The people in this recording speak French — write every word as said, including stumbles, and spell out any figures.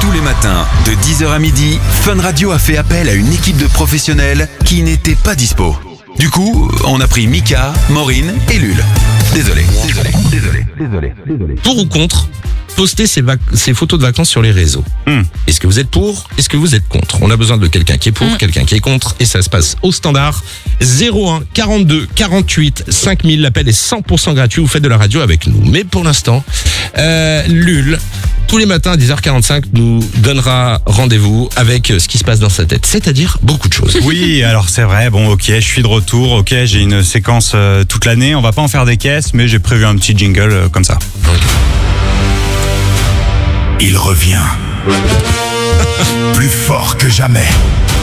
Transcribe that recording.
Tous les matins, de dix heures à midi, Fun Radio a fait appel à une équipe de professionnels qui n'étaient pas dispo. Du coup, on a pris Mika, Maureen et Lul. Désolé, désolé, désolé, désolé, désolé. Pour ou contre poster ses, vac- ses photos de vacances sur les réseaux. Hmm. Est-ce que vous êtes pour? Est-ce que vous êtes contre? On a besoin de quelqu'un qui est pour, Mm. quelqu'un qui est contre, et ça se passe au standard zéro un quarante-deux quarante-huit cinq mille. L'appel est cent pour cent gratuit. Vous faites de la radio avec nous. Mais pour l'instant, euh, Lul, tous les matins à dix heures quarante-cinq, nous donnera rendez-vous avec ce qui se passe dans sa tête, c'est-à-dire beaucoup de choses. Oui, alors c'est vrai, bon ok, je suis de retour, ok, j'ai une séquence euh, toute l'année, on va pas en faire des caisses, mais j'ai prévu un petit jingle euh, comme ça. Il revient. Plus fort que jamais.